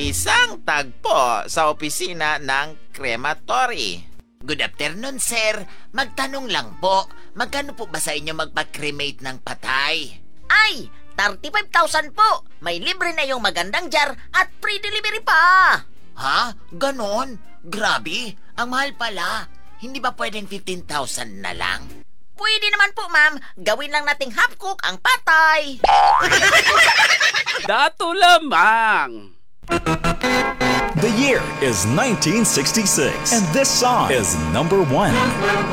Isang tagpo sa opisina ng crematory. Good afternoon, sir. Magtanong lang po, magkano po ba sa inyo magpa-cremate ng patay? Ay, 35,000 po. May libre na yung magandang jar at free delivery pa. Ha? Ganon? Grabe, ang mahal pala. Hindi ba pwedeng 15,000 na lang? Pwede naman po, ma'am. Gawin lang nating half cook ang patay. Dato lamang. The year is 1966, and this song is #1.